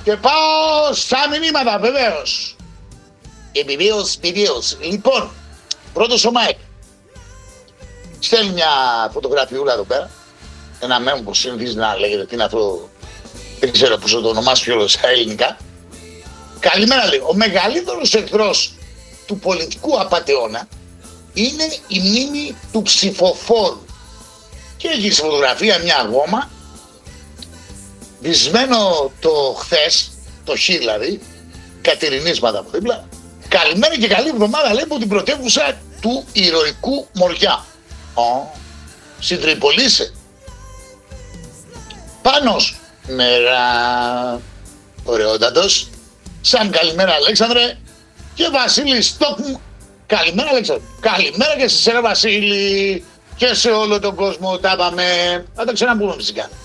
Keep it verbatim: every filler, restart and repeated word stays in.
Και πάω στα μηνύματα, βεβαίως. Επιβίως, επιβίως. Λοιπόν, πρώτος ο Μάικ. Στέλνει μια φωτογραφιούλα εδώ πέρα. Ένα μέμο που συνηθίζει να λέγεται, τι είναι αυτό, δεν ξέρω πώς θα το ονομάσει πιο στα ελληνικά. Καλημέρα, λέει. Ο μεγαλύτερος εχθρός του πολιτικού απατεώνα είναι η μνήμη του ψηφοφόρου. Και έχει στη φωτογραφία μια γόμα, βυσμένο το χθες, το χ δηλαδή, Κατερινίσματα από δίπλα. Καλημέρα και καλή εβδομάδα, λέει, από την πρωτεύουσα του ηρωικού Μοριά. Ω, στην Τρίπολη είσαι. Πάνος, μέρα, ωραιότατος. Σαν καλημέρα, Αλέξανδρε. Και Βασίλη Στόκμου, καλημέρα, Αλέξανδρε. Καλημέρα και σε σένα, Βασίλη. Και σε όλο τον κόσμο, τα είπαμε. Θα τα ξαναπούμε φυσικά.